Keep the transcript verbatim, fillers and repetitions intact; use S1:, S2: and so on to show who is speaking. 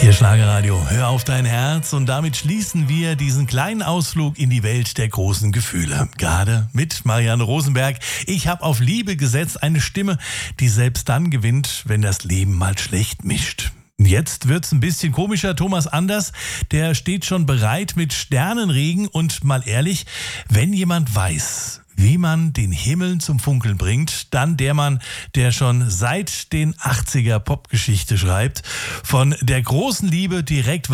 S1: Hier Schlagerradio, hör auf dein Herz, und damit schließen wir diesen kleinen Ausflug in die Welt der großen Gefühle. Gerade mit Marianne Rosenberg. Ich habe auf Liebe gesetzt, eine Stimme, die selbst dann gewinnt, wenn das Leben mal schlecht mischt. Jetzt wird's ein bisschen komischer. Thomas Anders, der steht schon bereit mit Sternenregen, und mal ehrlich, wenn jemand weiß, wie man den Himmel zum Funkeln bringt, dann der Mann, der schon seit den achtziger Popgeschichte schreibt, von der großen Liebe direkt